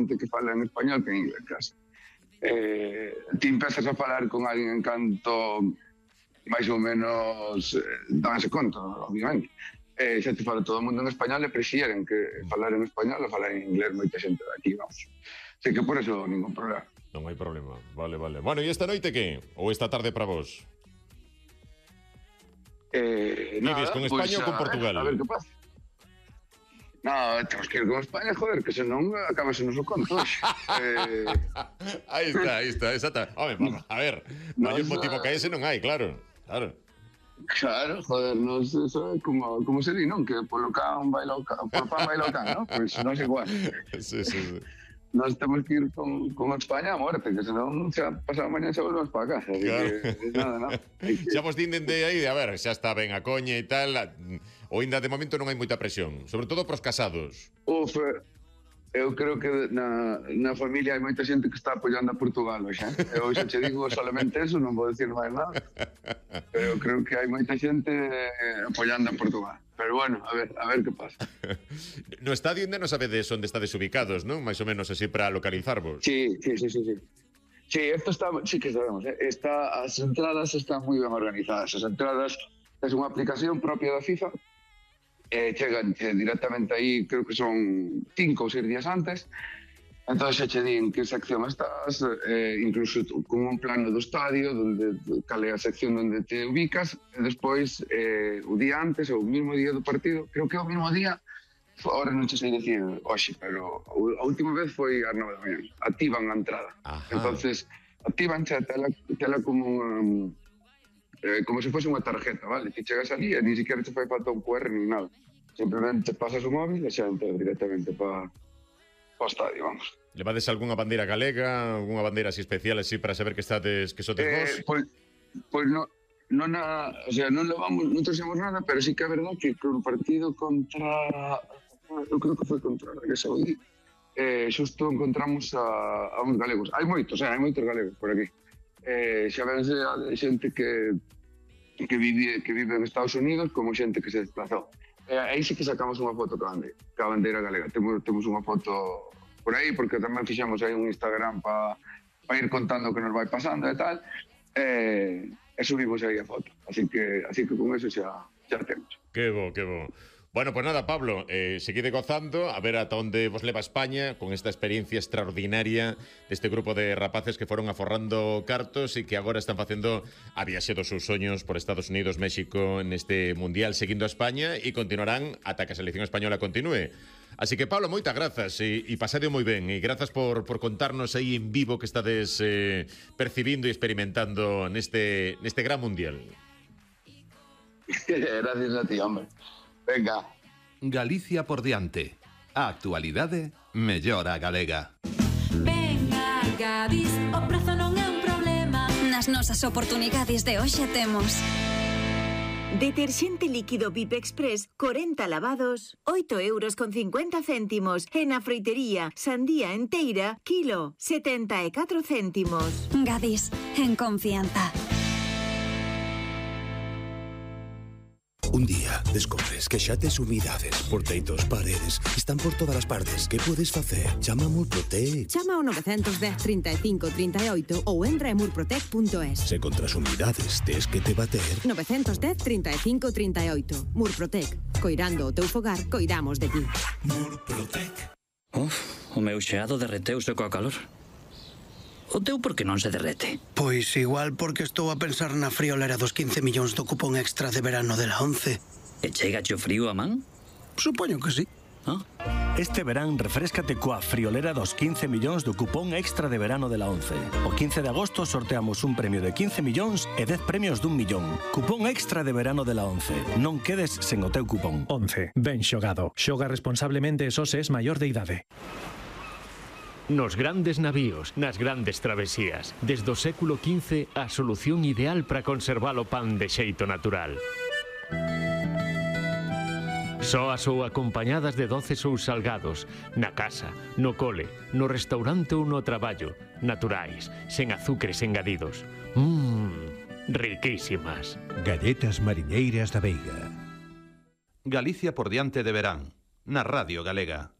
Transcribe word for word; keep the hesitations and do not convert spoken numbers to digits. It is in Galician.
xente que fala en español que en inglés, casi. Eh, ti empezas a falar con alguén en canto máis ou menos eh, danse conta, obviamente. Eh, xa te fala todo o mundo en español e prexieren que falar en español ou falar en inglés moita xente daqui, vamos. Así que por eso ningún problema. Non hai problema, vale, vale. Bueno, e esta noite que? Ou esta tarde para vos? Eh, Vives nada, con España pues, ou con Portugal? A ver, a ver que pasa. No, temos que ir con España, joder, que senón acabase o noso conto. eh... Aí está, aí está, exacta. Home, vamos, a ver, non hai un motivo que ese non hai, claro, claro. Claro, joder, non sei, eso é como, como se di, non? Que polo can baila o can, polo pan baila o can, non? Pois pues non é igual. Sí, sí, sí. Nós temos que ir con, con España a morte, que senón xa pasado mañana xa volvemos para casa. Claro. Que, nada, nada. Que... Xa vos din dende aí, a ver, xa está ben a coña e tal, ou ainda de momento non hai moita presión, sobre todo pros casados. Uf, eu creo que na, na familia hai moita xente que está apoiando a Portugal, xa. Eu xa che digo solamente eso, non vou dicir máis nada. Pero eu creo que hai moita xente apoiando a Portugal. Pero bueno, a ver, a ver que pasa. No estadio ainda non sabedes onde estades ubicados, non? Mais ou menos así para localizarvos. Sí, sí, sí, sí, sí. Sí, esto está, sí que sabemos, ¿eh? Está, as entradas están moi ben organizadas. As entradas é unha aplicación propia da FIFA, eh, chegan eh, directamente aí, creo que son cinco ou seis días antes. Entón xa che din que sección estás, eh, incluso con un plano do estadio, donde cal é a sección onde te ubicas, e despois, eh, o día antes, ou o mismo día do partido, creo que é o mismo día, ahora non che sei dicir hoxe, pero a última vez foi ás nove da mañá. Activan a entrada. Ajá. Entonces, activan xa tela, tela como unha, eh, como se fose unha tarjeta, vale? Ti chegas ali e ni siquiera te fai falta un cu erre ni nada. Simplemente pasas o móvil e xa entra directamente para o estadio, vamos. Levades algunha bandeira galega, algunha bandeira así especial así para saber que estades, que sodes vos? Eh, pois, pois no, non a, o sea, non levamos, non trouxemos nada, pero sí que é verdade que con o partido contra, eu creo que foi contra a Arabia Saudí, eh, xusto encontramos a, a uns galegos. Hai moitos, eh, hai moitos galegos por aquí. Eh, xa vense a xente que que vive, que vive en Estados Unidos como xente que se desplazou. Eh, aí sí que sacamos unha foto ca bandeira, ca bandeira galega. Temos, temos unha foto por aí, porque tamén fixemos aí un Instagram para pa ir contando o que nos vai pasando e tal, eh, e subimos aí a foto. Así que, así que con eso xa, xa temos. Que bo, que bo. Bueno, pues nada, Pablo, eh, seguide gozando, a ver ata onde vos leva España con esta experiencia extraordinaria deste grupo de rapaces que foron aforrando cartos e que agora están facendo a viaxe dos seus soños por Estados Unidos, México, neste Mundial, seguindo a España e continuarán ata que a selección española continúe. Así que, Pablo, moitas grazas e, e pasade moi ben e grazas por, por contarnos aí en vivo que estades eh, percibindo e experimentando neste, neste gran Mundial. Gracias a ti, hombre. Venga. Galicia por diante. A actualidade mellora a galega. Venga, Gadis, o prezo non é un problema. Nas nosas oportunidades de hoxe temos deterxente líquido V I P Express, corenta lavados, oito euros con cincuenta céntimos. E na froitería, sandía enteira, kilo, setenta e catro céntimos. Gadis, en confianza. Un día descobres que xa tes humidades por teitos, paredes, están por todas as partes. Que podes facer? Chama a Murprotec. Chama ao nove dez, trinta e cinco, trinta e oito ou entra en murprotec punto es. Se contra as humidades tes que te bater. nove dez, trinta e cinco, trinta e oito. Murprotec. Coirando o teu fogar, coidamos de ti. Murprotec. Uf, o meu xeado derreteuse coa calor. O teu por que non se derrete? Pois igual porque estou a pensar na friolera dos quince millóns do cupón extra de verano de la once. E chega o frío a man? Supoño que sí. Ah. Este verán refréscate coa friolera dos quince millóns do cupón extra de verano de la once. O quince de agosto sorteamos un premio de quince millóns e dez premios dun millón. Cupón extra de verano de la once. Non quedes sen o teu cupón. once. Ben xogado. Xoga responsablemente e só se es maior de idade. Nos grandes navíos, nas grandes travesías, desde o século quince, a solución ideal para conservar o pan de xeito natural. Soas ou acompañadas de doces ou salgados, na casa, no cole, no restaurante ou no traballo, naturais, sen azúcares engadidos. Mmm, riquísimas. Galletas mariñeiras da Veiga. Galicia por diante de verán, na Radio Galega.